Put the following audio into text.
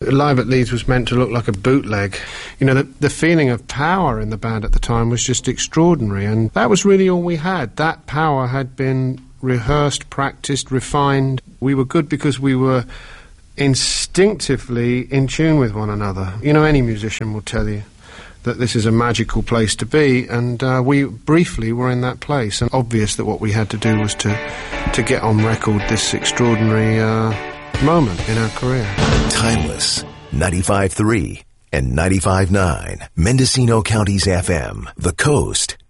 Live at Leeds was meant to look like a bootleg. You know, the feeling of power in the band at the time was just extraordinary, and that was really all we had. That power had been rehearsed, practiced, refined. We were good because we were instinctively in tune with one another. You know, any musician will tell you that this is a magical place to be, and we briefly were in that place, and obvious that what we had to do was to get on record this extraordinary moment in our career. Timeless, 95.3 and 95.9, Mendocino County's FM, The Coast.